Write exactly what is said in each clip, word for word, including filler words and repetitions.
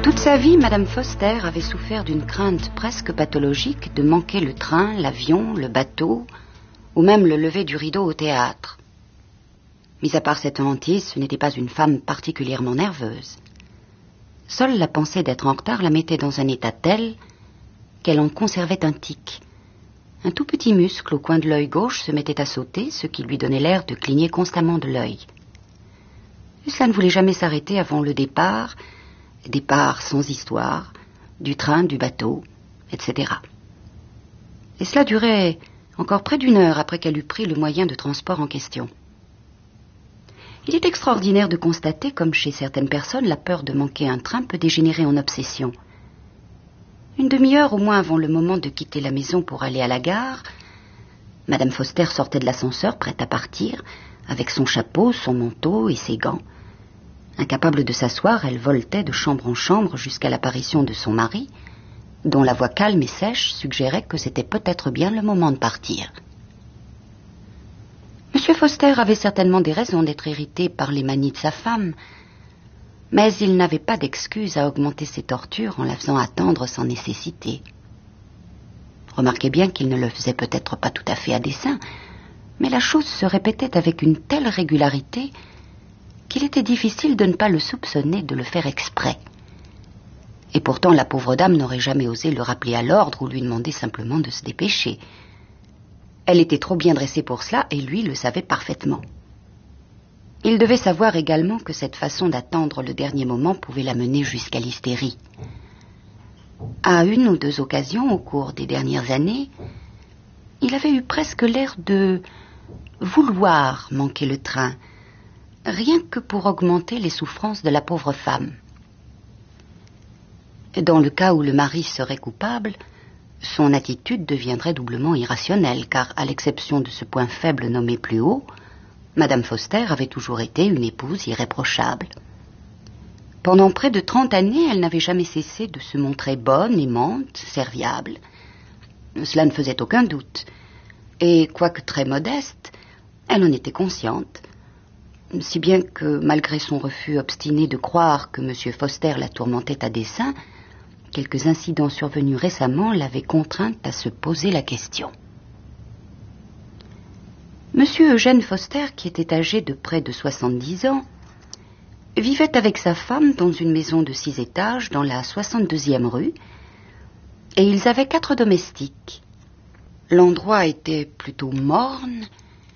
Toute sa vie, Madame Foster avait souffert d'une crainte presque pathologique de manquer le train, l'avion, le bateau, ou même le lever du rideau au théâtre. Mis à part cette hantise, ce n'était pas une femme particulièrement nerveuse. Seule la pensée d'être en retard la mettait dans un état tel qu'elle en conservait un tic. Un tout petit muscle au coin de l'œil gauche se mettait à sauter, ce qui lui donnait l'air de cligner constamment de l'œil. Et cela ne voulait jamais s'arrêter avant le départ, départ sans histoire, du train, du bateau, et cetera. Et cela durait encore près d'une heure après qu'elle eût pris le moyen de transport en question. Il est extraordinaire de constater, comme chez certaines personnes, la peur de manquer un train peut dégénérer en obsession. Une demi-heure au moins avant le moment de quitter la maison pour aller à la gare, Madame Foster sortait de l'ascenseur, prête à partir, avec son chapeau, son manteau et ses gants. Incapable de s'asseoir, elle voltait de chambre en chambre jusqu'à l'apparition de son mari, dont la voix calme et sèche suggérait que c'était peut-être bien le moment de partir. Monsieur Foster avait certainement des raisons d'être irrité par les manies de sa femme, mais il n'avait pas d'excuse à augmenter ses tortures en la faisant attendre sans nécessité. Remarquez bien qu'il ne le faisait peut-être pas tout à fait à dessein, mais la chose se répétait avec une telle régularité qu'il était difficile de ne pas le soupçonner de le faire exprès. Et pourtant, la pauvre dame n'aurait jamais osé le rappeler à l'ordre ou lui demander simplement de se dépêcher. Elle était trop bien dressée pour cela, et lui le savait parfaitement. Il devait savoir également que cette façon d'attendre le dernier moment pouvait l'amener jusqu'à l'hystérie. À une ou deux occasions, au cours des dernières années, il avait eu presque l'air de vouloir manquer le train, rien que pour augmenter les souffrances de la pauvre femme. Dans le cas où le mari serait coupable, son attitude deviendrait doublement irrationnelle, car à l'exception de ce point faible nommé plus haut, Madame Foster avait toujours été une épouse irréprochable. Pendant près de trente années, elle n'avait jamais cessé de se montrer bonne, aimante, serviable. Cela ne faisait aucun doute, et quoique très modeste, elle en était consciente, si bien que, malgré son refus obstiné de croire que M. Foster la tourmentait à dessein, quelques incidents survenus récemment l'avaient contrainte à se poser la question. Monsieur Eugène Foster, qui était âgé de près de soixante-dix ans, vivait avec sa femme dans une maison de six étages dans la soixante-deuxième rue, et ils avaient quatre domestiques. L'endroit était plutôt morne,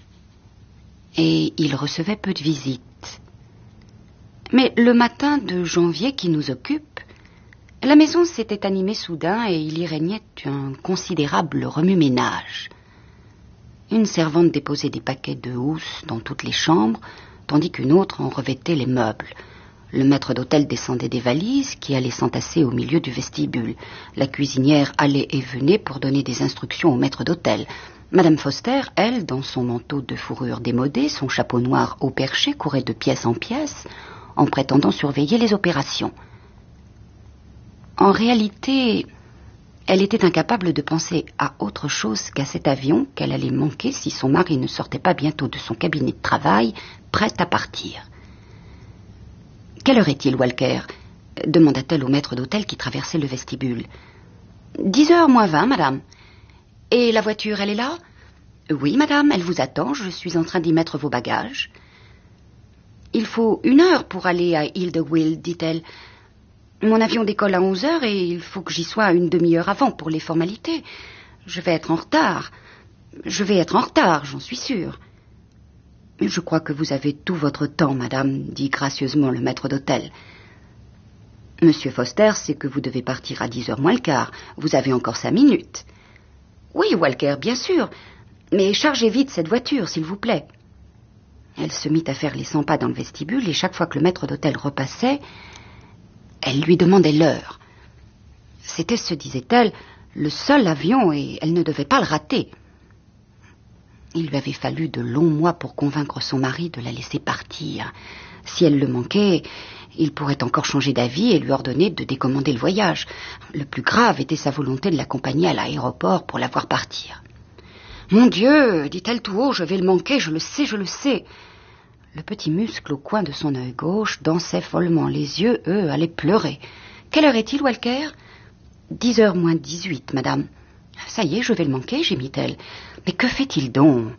et il recevait peu de visites. Mais le matin de janvier qui nous occupe, la maison s'était animée soudain et il y régnait un considérable remue-ménage. Une servante déposait des paquets de housses dans toutes les chambres, tandis qu'une autre en revêtait les meubles. Le maître d'hôtel descendait des valises qui allaient s'entasser au milieu du vestibule. La cuisinière allait et venait pour donner des instructions au maître d'hôtel. Madame Foster, elle, dans son manteau de fourrure démodé, son chapeau noir au perché, courait de pièce en pièce, en prétendant surveiller les opérations. En réalité, elle était incapable de penser à autre chose qu'à cet avion qu'elle allait manquer si son mari ne sortait pas bientôt de son cabinet de travail, prêt à partir. « Quelle heure est-il, Walker ?» demanda-t-elle au maître d'hôtel qui traversait le vestibule. « Dix heures moins vingt, madame. Et la voiture, elle est là ?»« Oui, madame, elle vous attend. Je suis en train d'y mettre vos bagages. »« Il faut une heure pour aller à Île de Will, dit-elle. Mon avion décolle à onze heures et il faut que j'y sois une demi-heure avant pour les formalités. Je vais être en retard. Je vais être en retard, j'en suis sûre. »« Je crois que vous avez tout votre temps, madame, dit gracieusement le maître d'hôtel. Monsieur Foster sait que vous devez partir à dix heures moins le quart. Vous avez encore cinq minutes. »« Oui, Walker, bien sûr. Mais chargez vite cette voiture, s'il vous plaît. » Elle se mit à faire les cent pas dans le vestibule et chaque fois que le maître d'hôtel repassait, elle lui demandait l'heure. C'était, se disait-elle, le seul avion et elle ne devait pas le rater. Il lui avait fallu de longs mois pour convaincre son mari de la laisser partir. Si elle le manquait, il pourrait encore changer d'avis et lui ordonner de décommander le voyage. Le plus grave était sa volonté de l'accompagner à l'aéroport pour la voir partir. « Mon Dieu, dit-elle tout haut, je vais le manquer, je le sais, je le sais. » Le petit muscle au coin de son œil gauche dansait follement. Les yeux, eux, allaient pleurer. Quelle heure est-il, Walker? Dix heures moins dix-huit, madame. Ça y est, je vais le manquer, gémit-elle. Mais que fait-il donc?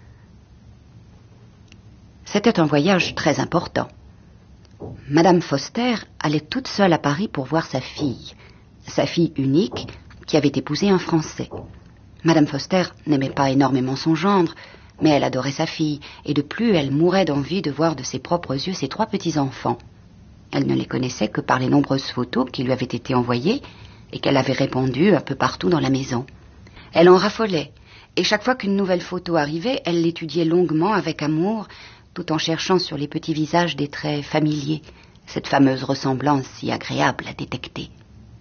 C'était un voyage très important. Madame Foster allait toute seule à Paris pour voir sa fille, sa fille unique, qui avait épousé un Français. Madame Foster n'aimait pas énormément son gendre, mais elle adorait sa fille, et de plus, elle mourait d'envie de voir de ses propres yeux ses trois petits-enfants. Elle ne les connaissait que par les nombreuses photos qui lui avaient été envoyées et qu'elle avait répandues un peu partout dans la maison. Elle en raffolait, et chaque fois qu'une nouvelle photo arrivait, elle l'étudiait longuement avec amour, tout en cherchant sur les petits visages des traits familiers, cette fameuse ressemblance si agréable à détecter.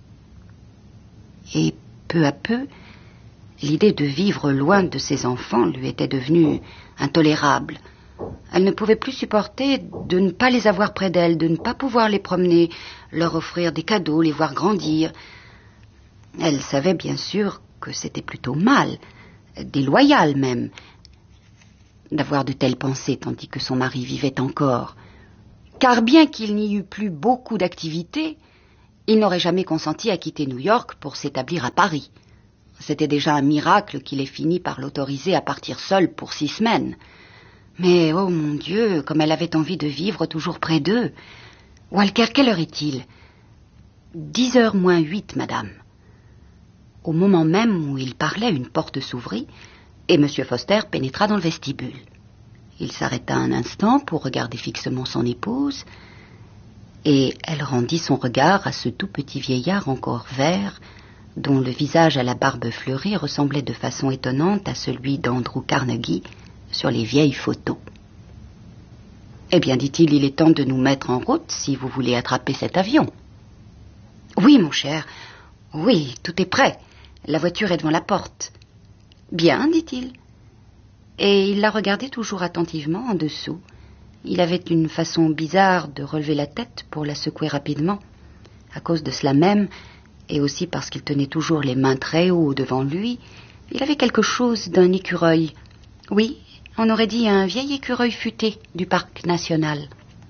Et peu à peu, l'idée de vivre loin de ses enfants lui était devenue intolérable. Elle ne pouvait plus supporter de ne pas les avoir près d'elle, de ne pas pouvoir les promener, leur offrir des cadeaux, les voir grandir. Elle savait bien sûr que c'était plutôt mal, déloyal même, d'avoir de telles pensées tandis que son mari vivait encore. Car bien qu'il n'y eût plus beaucoup d'activités, il n'aurait jamais consenti à quitter New York pour s'établir à Paris. C'était déjà un miracle qu'il ait fini par l'autoriser à partir seul pour six semaines. Mais, oh mon Dieu, comme elle avait envie de vivre toujours près d'eux. Walker, quelle heure est-il? Dix heures moins huit, madame. Au moment même où il parlait, une porte s'ouvrit et M. Foster pénétra dans le vestibule. Il s'arrêta un instant pour regarder fixement son épouse, et elle rendit son regard à ce tout petit vieillard encore vert, dont le visage à la barbe fleurie ressemblait de façon étonnante à celui d'Andrew Carnegie sur les vieilles photos. « Eh bien, dit-il, il est temps de nous mettre en route si vous voulez attraper cet avion. »« Oui, mon cher, oui, tout est prêt. La voiture est devant la porte. »« Bien, dit-il. » Et il la regardait toujours attentivement en dessous. Il avait une façon bizarre de relever la tête pour la secouer rapidement. À cause de cela même, et aussi parce qu'il tenait toujours les mains très haut devant lui, il avait quelque chose d'un écureuil. Oui, on aurait dit un vieil écureuil futé du parc national.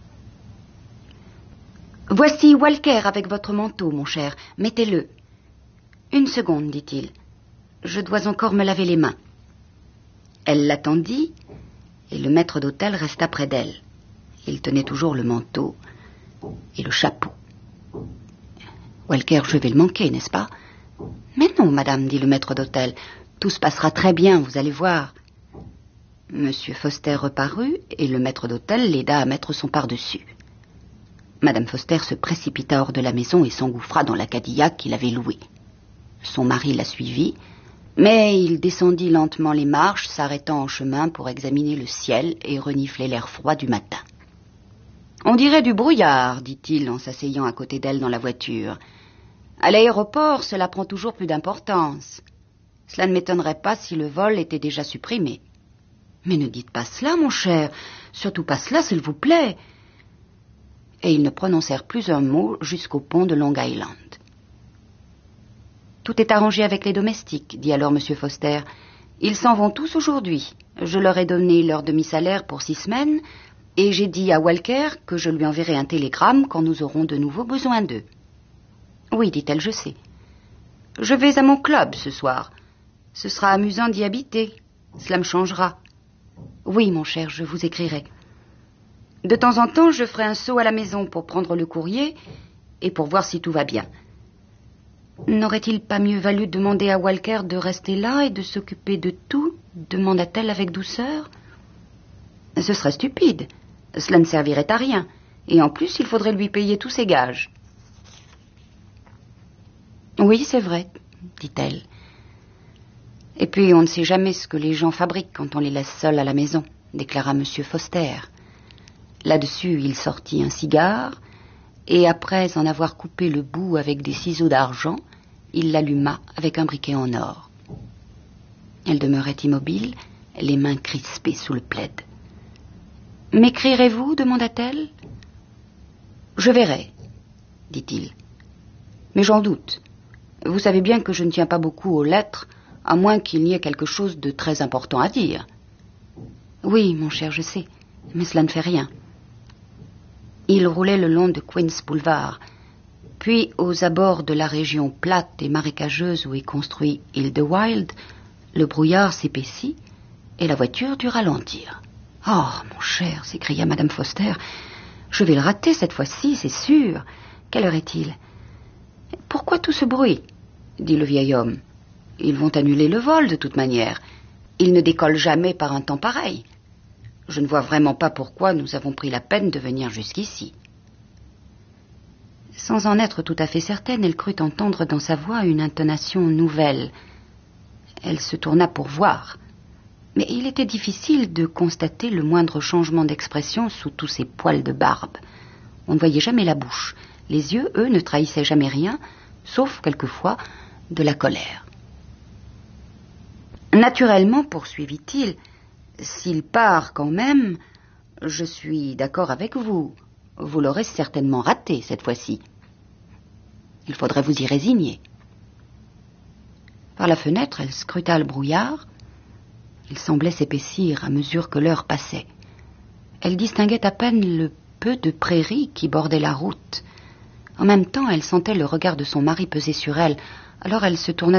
« Voici Walker avec votre manteau, mon cher. Mettez-le. »« Une seconde, dit-il. Je dois encore me laver les mains. » Elle l'attendit, et le maître d'hôtel resta près d'elle. Il tenait toujours le manteau et le chapeau. « Walker, je vais le manquer, n'est-ce pas ?»« Mais non, madame, dit le maître d'hôtel. Tout se passera très bien, vous allez voir. » Monsieur Foster reparut, et le maître d'hôtel l'aida à mettre son pardessus. Madame Foster se précipita hors de la maison et s'engouffra dans la Cadillac qu'il avait louée. Son mari la suivit, mais il descendit lentement les marches, s'arrêtant en chemin pour examiner le ciel et renifler l'air froid du matin. « On dirait du brouillard, dit-il en s'asseyant à côté d'elle dans la voiture. À l'aéroport, cela prend toujours plus d'importance. Cela ne m'étonnerait pas si le vol était déjà supprimé. »« Mais ne dites pas cela, mon cher, surtout pas cela, s'il vous plaît. » Et ils ne prononcèrent plus un mot jusqu'au pont de Long Island. « Tout est arrangé avec les domestiques, dit alors M. Foster. Ils s'en vont tous aujourd'hui. Je leur ai donné leur demi-salaire pour six semaines, et j'ai dit à Walker que je lui enverrai un télégramme quand nous aurons de nouveau besoin d'eux. »« Oui, dit-elle, je sais. Je vais à mon club ce soir. Ce sera amusant d'y habiter. Cela me changera. »« Oui, mon cher, je vous écrirai. De temps en temps, je ferai un saut à la maison pour prendre le courrier et pour voir si tout va bien. N'aurait-il pas mieux valu demander à Walker de rester là et de s'occuper de tout ?» demanda-t-elle avec douceur. « Ce serait stupide. Cela ne servirait à rien. Et en plus, il faudrait lui payer tous ses gages. »« Oui, c'est vrai, dit-elle. Et puis, on ne sait jamais ce que les gens fabriquent quand on les laisse seuls à la maison, déclara M. Foster. Là-dessus, il sortit un cigare, et après en avoir coupé le bout avec des ciseaux d'argent, il l'alluma avec un briquet en or. Elle demeurait immobile, les mains crispées sous le plaid. « M'écrirez-vous » demanda-t-elle. « Je verrai, dit-il. Mais j'en doute. Vous savez bien que je ne tiens pas beaucoup aux lettres, à moins qu'il n'y ait quelque chose de très important à dire. »« Oui, mon cher, je sais, mais cela ne fait rien. » Il roulait le long de Queen's Boulevard. Puis, aux abords de la région plate et marécageuse où est construit Idlewild, le brouillard s'épaissit et la voiture dut ralentir. « Oh, mon cher !» s'écria Madame Foster. « Je vais le rater cette fois-ci, c'est sûr. Quelle heure est-il ?»« Pourquoi tout ce bruit ?» dit le vieil homme. « Ils vont annuler le vol de toute manière. Ils ne décollent jamais par un temps pareil. Je ne vois vraiment pas pourquoi nous avons pris la peine de venir jusqu'ici. » Sans en être tout à fait certaine, elle crut entendre dans sa voix une intonation nouvelle. Elle se tourna pour voir. Mais il était difficile de constater le moindre changement d'expression sous tous ces poils de barbe. On ne voyait jamais la bouche. Les yeux, eux, ne trahissaient jamais rien, sauf quelquefois de la colère. « Naturellement, poursuivit-il, s'il part quand même, je suis d'accord avec vous. Vous l'aurez certainement raté cette fois-ci. Il faudrait vous y résigner. » Par la fenêtre, elle scruta le brouillard. Il semblait s'épaissir à mesure que l'heure passait. Elle distinguait à peine le peu de prairies qui bordaient la route. En même temps, elle sentait le regard de son mari peser sur elle. Alors elle se tourna